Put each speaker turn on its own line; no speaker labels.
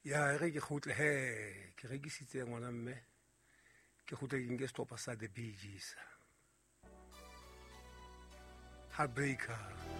Ya re ke khutle he ke rekisitse ngwana mme ke khutle ke nke stopa sa the Bee Gees Heartbreaker.